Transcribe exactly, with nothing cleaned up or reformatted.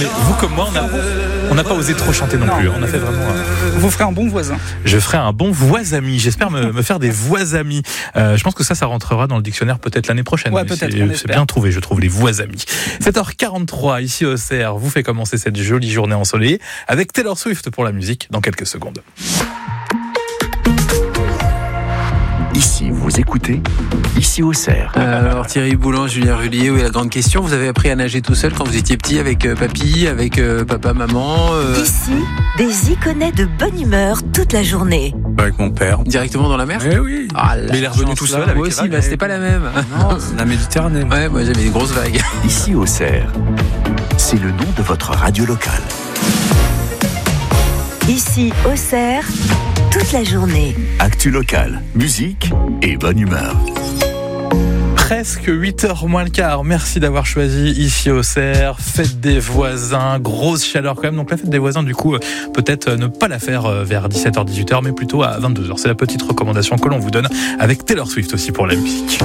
Mais vous comme moi, on n'a on n'a pas osé trop chanter non, non plus. On a fait vraiment. Un... Vous ferez un bon voisin. Je ferai un bon voisami. J'espère me, me faire des voisamis. Euh, je pense que ça, ça rentrera dans le dictionnaire peut-être l'année prochaine. Ouais, peut-être. C'est, c'est bien trouvé, je trouve, les voisamis. sept heures quarante-trois, ici au C R, vous fait commencer cette jolie journée ensoleillée avec Taylor Swift pour la musique dans quelques secondes. Ici, vous écoutez, ici au C R. Euh, alors Thierry Boulan, Julien Rullier, oui, la grande question, vous avez appris à nager tout seul quand vous étiez petit avec euh, papy, avec euh, papa, maman euh... Ici, des iconais de bonne humeur toute la journée. Avec mon père. Directement dans la mer ? Eh oui. Ah, mais il est revenu tout seul avec moi aussi, bah, c'était pas la même. Non, c'est la Méditerranée. Ouais, moi j'avais des grosses vagues. Ici au C R, c'est le nom de votre radio locale. Ici au C R, toute la journée. Actu locale, musique et bonne humeur. Presque huit heures moins le quart. Merci d'avoir choisi ici au C R. Fête des voisins, grosse chaleur quand même. Donc la fête des voisins, du coup, peut-être ne pas la faire vers dix-sept heures, dix-huit heures, mais plutôt à vingt-deux heures. C'est la petite recommandation que l'on vous donne avec Taylor Swift aussi pour la musique.